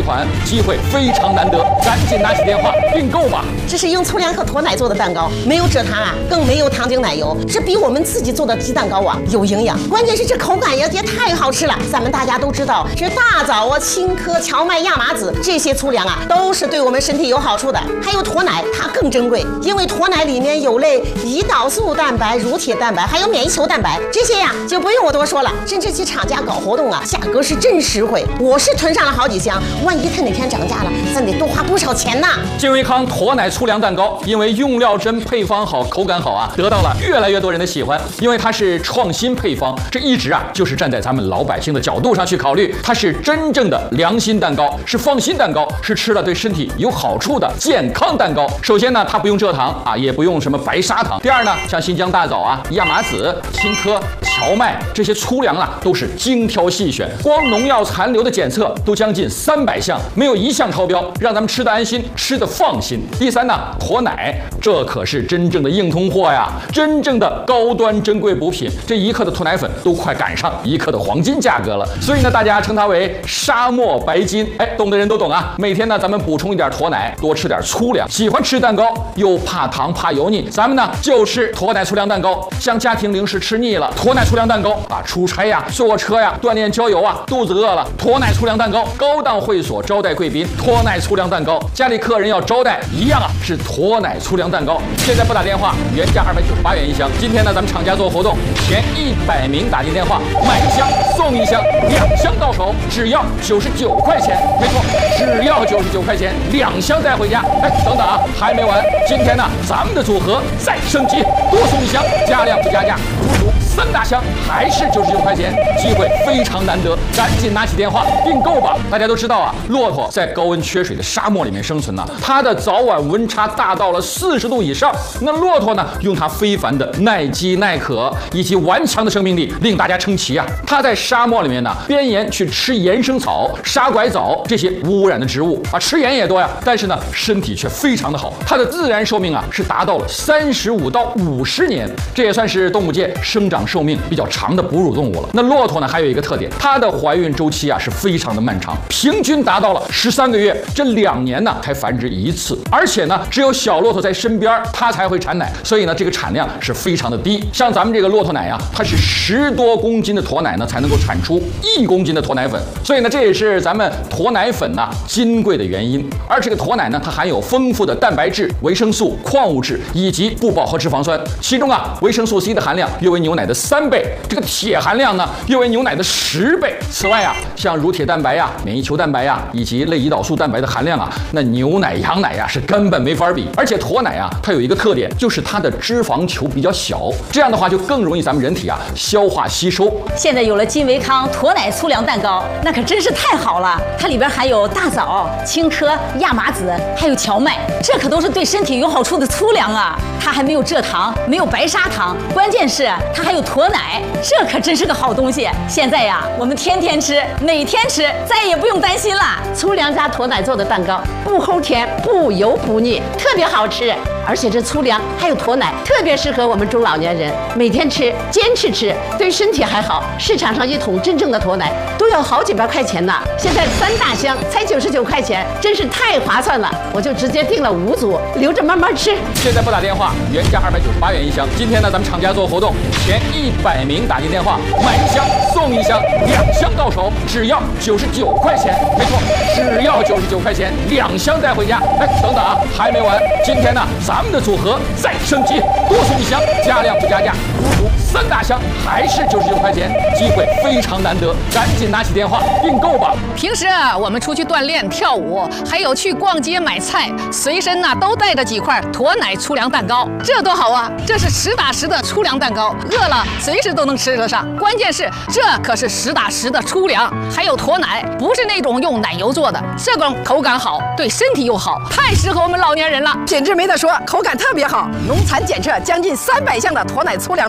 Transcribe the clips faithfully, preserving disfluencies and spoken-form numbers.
款，机会非常难得，赶紧拿起电话订购吧！ 这是用粗粮和驼奶做的蛋糕，没有蔗糖啊，更没有糖精奶油，这比我们自己做的鸡蛋糕啊有营养。关键是这口感也也太好吃了。咱们大家都知道，这大枣啊、青稞、荞麦、亚麻籽这些粗粮啊，都是对我们身体有好处的。还有驼奶，它更珍贵，因为驼奶里面有类胰岛素蛋白、乳铁蛋白，还有免疫球蛋白，这些呀就不用我多说了。甚至其厂家搞活动啊，价格是真实惠，我是囤上了好几箱，万一它哪天涨价了，咱得多花不少钱呢。 金维康驼奶粗粮蛋糕，因为用料真、配方好、口感好啊，得到了越来越多人的喜欢。因为它是创新配方，这一直啊就是站在咱们老百姓的角度上去考虑，它是真正的良心蛋糕，是放心蛋糕，是吃了对身体有好处的健康蛋糕。首先呢，它不用蔗糖啊，也不用什么白砂糖。第二呢，像新疆大枣啊、亚麻籽、青稞、荞麦这些粗粮啊，都是精挑细选，光农药残留的检测都将近三百项，没有一项超标，让咱们吃得安心，吃得放心。第三呢，驼奶，这可是真正的硬通货呀，真正的高端珍贵补品，这一克的驼奶粉都快赶上一克的黄金价格了，所以呢，大家称它为沙漠白金。哎，懂的人都懂啊。每天呢，咱们补充一点驼奶，多吃点粗粮。喜欢吃蛋糕又怕糖怕油腻，咱们呢就吃驼奶粗粮蛋糕。像家庭零食吃腻了，驼奶粗粮蛋糕啊，出差呀、坐车呀、锻炼郊游啊，肚子饿了，驼奶粗粮蛋糕。高档会所招待贵宾，驼奶粗粮蛋糕。家里客人要招待，一样啊，是驼奶粗粮蛋糕。现在拨打电话，原价二百九十八元一箱。今天呢，咱们厂家做活动，前一百名打进电话，买一箱送一箱，两箱到手只要九十九块钱。没错，只要九十九块钱，两箱带回家。哎，等等啊，还没完！今天呢，咱们的组合再升级，多送一箱，加量不加价，足足三大箱，还是九十九块钱，机会非常难得，赶紧拿起电话订购吧！大家都知道啊，骆驼在高温缺水的沙漠里面生存呢、啊，它的早晚温差大到了四十度以上。那骆驼呢，用它非凡的耐饥耐渴以及顽强的生命力，令大家称奇啊！它在沙漠里面呢，边沿去吃岩生草、沙拐枣这些无污染的植物啊，吃盐也多呀，但是呢，身体却非常的好。它的自然寿命啊，是达到了三十五到五十年，这也算是动物界生长寿命比较长的哺乳动物了。那骆驼呢，还有一个特点，它的怀孕周期啊是非常的漫长，平均达到了十三个月，这两年呢才繁殖一次，而且呢，只有小骆驼在身边，它才会产奶，所以呢，这个产量是非常的低。像咱们这个骆驼奶啊，它是十多公斤的驼奶呢，才能够产出一公斤的驼奶粉，所以呢，这也是咱们驼奶粉呐、啊、金贵的原因。而这个驼奶呢，它含有丰富的蛋白质、维生素、矿物质以及不饱和脂肪酸，其中啊，维生素 C 的含量约为牛奶的三倍，这个铁含量呢，约为牛奶的十倍。此外啊，像乳铁蛋白呀、免疫球蛋白呀，以及类胰岛素蛋白的含量啊，那牛奶、羊奶呀是根本没法比。而且驼奶啊，它有一个特点，就是它的脂肪球比较小，这样的话就更容易咱们人体啊消化吸收。 现在有了金维康驼奶粗粮蛋糕，那可真是太好了！它里边含有大枣、青稞、亚麻籽，还有荞麦，这可都是对身体有好处的粗粮啊！它还没有蔗糖，没有白砂糖，关键是它还有驼奶，这可真是个好东西。现在呀，我们天天吃，每天吃，再也不用担心了。 粗粮加驼奶做的蛋糕，不齁甜，不油不腻，特别好吃。而且这粗粮还有驼奶，特别适合我们中老年人每天吃，坚持吃，对身体还好。市场上一桶真正的驼奶都要好几百块钱呢，现在三大箱才九十九块钱，真是太划算了。我就直接订了五组，留着慢慢吃。 现在拨打电话，原价二百九十八元一箱。今天呢，咱们厂家做活动，前一百名打进电话，买一箱送一箱，两箱到手只要九十九块钱。没错，只要九十九块钱，两箱带回家。哎，等等啊，还没完！今天呢，咱们的组合再升级，多送一箱，加量不加价，足足三大箱，还是九十九块钱，机会非常难得，赶紧拿起电话订购吧。 平时啊，我们出去锻炼、跳舞，还有去逛街买菜，随身呐、啊、都带着几块驼奶粗粮蛋糕，这多好啊！这是实打实的粗粮蛋糕，饿了随时都能吃得上。关键是这可是实打实的粗粮，还有驼奶，不是那种用奶油做的，这种口感好，对身体又好，太适合我们老年人了， 品质没得说，口感特别好。农残检测将近三百项的驼奶粗粮蛋糕，这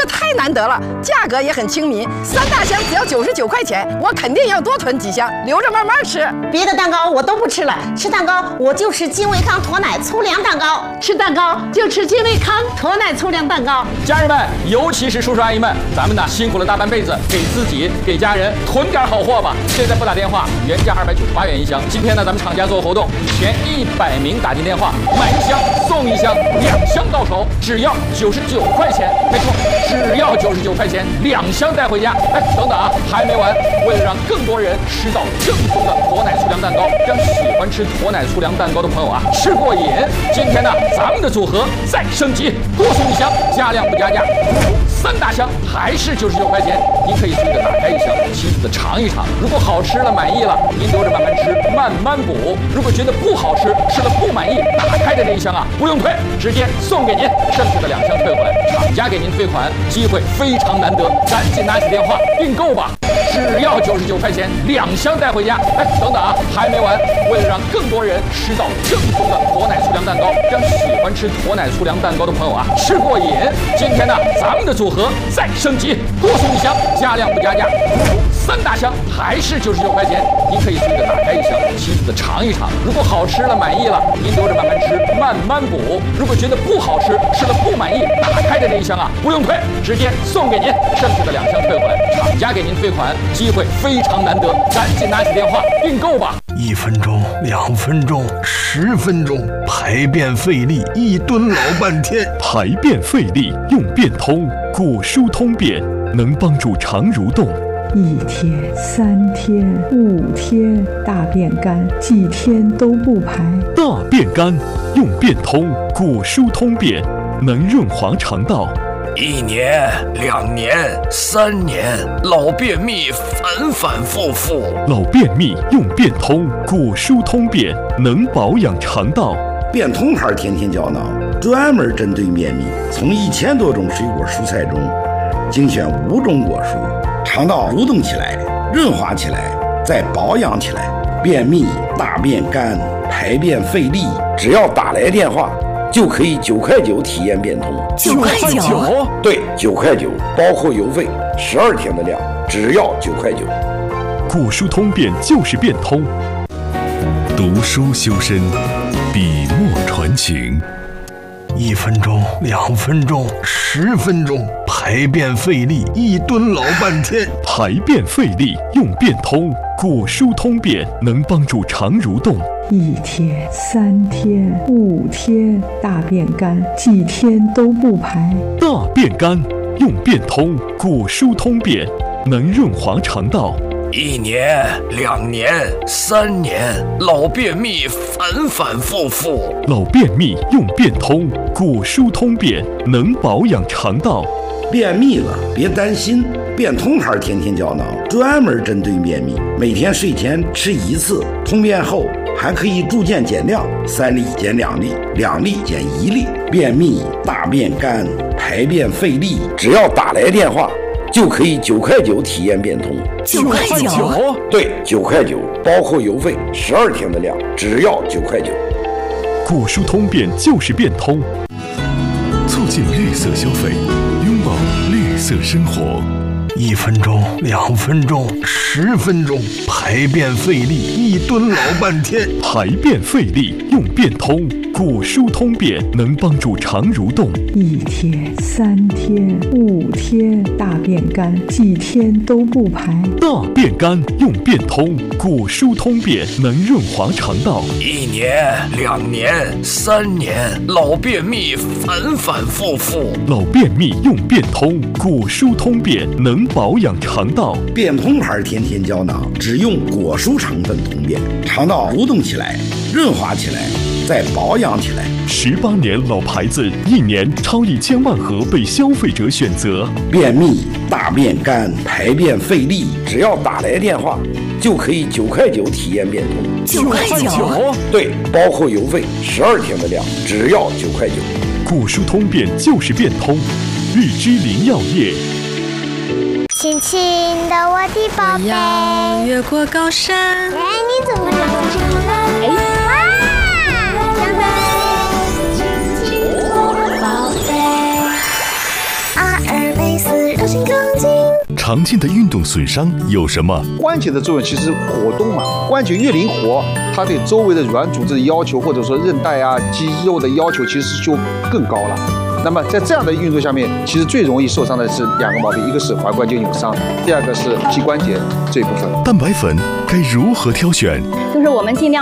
这太难得了，价格也很亲民，三大箱只要九十九块钱，我肯定要多囤几箱，留着慢慢吃。 别的蛋糕我都不吃了，吃蛋糕我就吃金维康驼奶粗粮蛋糕， 吃蛋糕就吃金维康驼奶粗粮蛋糕。 家人们，尤其是叔叔阿姨们，咱们呢辛苦了大半辈子，给自己给家人囤点好货吧。现在拨打电话，原价二百九十八元一箱，今天呢咱们厂家做活动，前一百名打进电话买一箱送一箱，两箱到手只要九十九块钱，没错，只要九十九块钱，两箱带回家。哎，等等啊，还没完，为了让更多人吃到正宗的驼奶粗粮蛋糕，让喜欢吃驼奶粗粮蛋糕的朋友啊吃过瘾，今天呢咱们的组合再升级，多送一箱，加量不加价，三大箱还是九十九块钱。您可以随着打开一箱，亲自的尝一尝，如果好吃了满意了，您留着慢慢吃，慢慢补。如果觉得不好吃，吃了不满意，打开的这一箱啊不用退，直接送给您，剩下的两箱退回来，厂家给您退款，机会非常难得，赶紧拿起电话订购吧，只要九十九块钱，两箱带回家。哎，等等啊，还没完，为了让更多人吃到正宗的驼奶粗粮蛋糕，让喜欢吃驼奶粗粮蛋糕的朋友啊吃过瘾，今天呢咱们的组合再升级，多送一箱，加量不加价，三大箱还是九十九块钱。您可以随着打开一箱，亲自的尝一尝，如果好吃了满意了，您留着慢慢吃，慢慢补。如果觉得不好吃，吃了不满意，打开的这一箱啊不用退，直接送给您，剩下的两箱退回来，厂家给您退款，机会非常难得，赶紧拿起电话订购吧。 一分钟，两分钟，十分钟，排便费力，一蹲老半天。 排便费力用便通，果蔬通便能帮助肠蠕动。 一天、三天、五天，大便干，几天都不排。 大便干用便通，果蔬通便能润滑肠道。 一年、两年、三年，老便秘反反复复。 老便秘用便通，果蔬通便能保养肠道。 便通牌天天胶囊专门针对便秘，从一千多种水果蔬菜中精选五种果蔬，肠道蠕动起来，润滑起来，再保养起来。便秘、大便干、排便费力，只要打来电话就可以九块九体验变通。 九块九？ 对，九块九，包括邮费，十二天的量，只要九块九。 果蔬通便就是变通。 读书修身，笔墨传情。 一分钟，两分钟，十分钟，排便费力，一蹲老半天。 排便费力用便通，果蔬通便能帮助肠蠕动。 一天、三天、五天，大便干，几天都不排。 大便干用便通，果蔬通便能润滑肠道。 一年、两年、三年，老便秘反反复复。 老便秘用便通，果蔬通便能保养肠道。 便秘了别担心，便通牌天天胶囊专门针对便秘，每天睡前吃一次，通便后还可以逐渐减量，三粒减两粒，两粒减一粒。便秘、大便干、排便费力，只要打来电话就可以九块九体验变通。 九块九？ 对，九块九，包括邮费，十二天的量，只要九块九。 果蔬通便就是变通， 促进绿色消费，拥抱绿色生活。 一分钟，两分钟，十分钟，排便费力，一蹲老半天。 排便费力用便通，果蔬通便能帮助肠蠕动。 一天、三天、五天，大便干，几天都不排。 大便干用便通，果蔬通便能润滑肠道。 一年、两年、三年，老便秘反反复复。 老便秘用便通，果蔬通便能保养肠道。 便通牌天天胶囊只用果蔬成分通便，肠道蠕动起来，润滑起来，再保养起来。 十八年老牌子，一年超一千万盒被消费者选择。 便秘、大便干、排便费力，只要打来电话就可以九块九体验变通。 九块九？ 对，包括邮费，十二天的量，只要九块九。 果蔬通便就是变通，日之林药业。 亲亲的我的宝贝， 我要越过高山。 哎，你怎么长成了？哇，长得亲亲我的宝贝。阿尔卑斯常见的运动损伤有什么？ 关节的作用其实活动嘛，关节越灵活，它对周围的软组织的要求，或者说韧带啊、肌肉的要求，其实就更高了。那么在这样的运动下面，其实最容易受伤的是两个毛病，一个是踝关节扭伤，第二个是膝关节这一部分。 蛋白粉该如何挑选？ 就是我们尽量